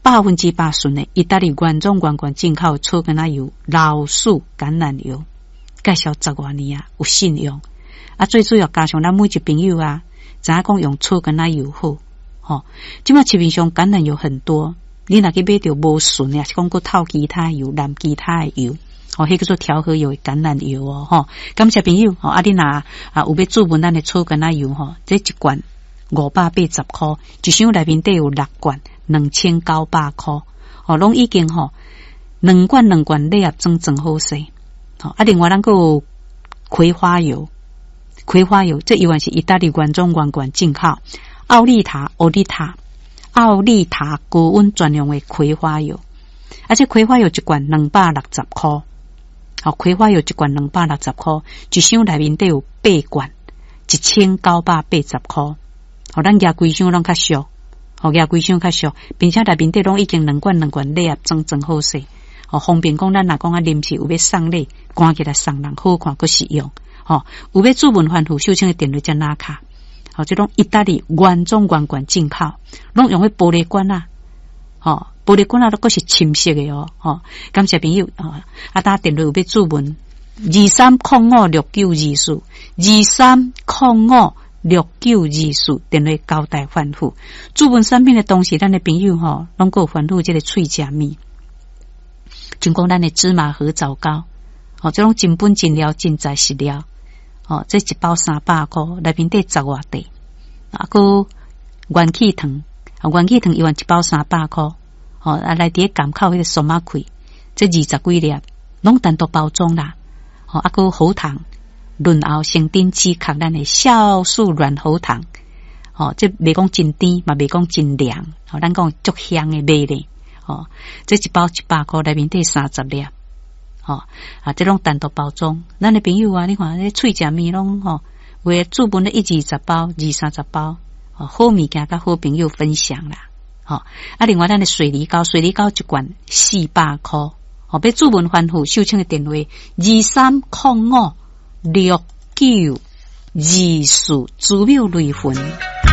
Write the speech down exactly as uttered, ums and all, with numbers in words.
百分之八顺的意大利原装原罐进口草根仔油老鼠橄榄油，介绍十多年啊，有信用啊。最主要加上咱每一朋友啊，知影讲用草根仔油好，吼。即摆市面上橄榄油很多，你若去买着无顺啊，是讲佫透其他油、染其他的油，哦，迄叫做调和油橄榄油哦，吼。感谢朋友，吼啊，你若啊有要注文咱的草根仔油吼，这一罐五百八十块，一箱内面底有六罐。两千九百块，哦，拢已经吼，两罐两罐内合装真好势，哦，啊，另外咱个有葵花油，葵花油这油也是意大利原装原罐进口，奥利塔、奥利塔、奥利塔高温专用的葵花油，而且葵花油一罐两百六十块，好，葵花油一罐两百六十块，一箱内面底有八罐，一千九百八十块，好，咱加规箱拢较俗。哦，亚规箱较俗，并且内面底拢已经两罐两罐内合装真好势，哦，方便讲咱若讲啊临时有要送礼，赶起来送人好看，佮实用。哦，有要注文反复收请的电话加拉卡，哦，这种意大利原装原罐进口，拢用迄玻璃罐啊，哦，玻璃罐啊都佮是深色的哦，哦，感谢朋友哦，啊，打电话有要注文，二三零五六九二四，二三零五。六九二四电话交代反复，注文产品的东西，咱的朋友吼，拢够反复这个脆食面，就讲咱的芝麻合枣糕，哦，这种真本真料真材实料，哦，这一包三百块，内面底十外块，啊，个元气糖，啊，元气糖一万一包三百块，哦，啊，内底港口迄个苏马开，这二十几粒，拢单独包装啦，哦，啊，个喉糖。润喉生丁止咳，咱的酵素软喉糖，哦，这袂讲真甜，嘛袂讲真凉，哦，咱讲足香的味咧，哦，这一包一百块，内面底三十粒，哦，啊，这种单独包装，咱的朋友啊，你看这脆食面拢吼，为注文的一二十包、二三十包，哦，好物件甲好朋友分享啦，哦，啊，另外咱的水梨膏，水梨膏一罐四百块，哦，要注文反复收请的电话二三零五。六九二四，祖庙雷魂。